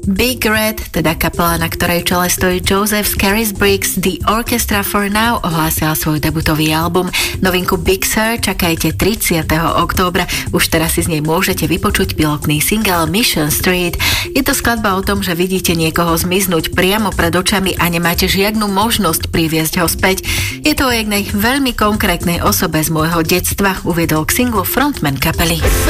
Big Red, teda kapela, na ktorej čele stojí Joseph Scarisbriggs, The Orchestra for Now ohlásila svoj debutový album. Novinku Big Sur čakajte 30. októbra. Už teraz si z nej môžete vypočuť pilotný single Mission Street. Je to skladba o tom, že vidíte niekoho zmiznúť priamo pred očami a nemáte žiadnu možnosť priviesť ho späť. Je to o jednej veľmi konkrétnej osobe z môjho detstva, uviedol k singlu frontman kapely.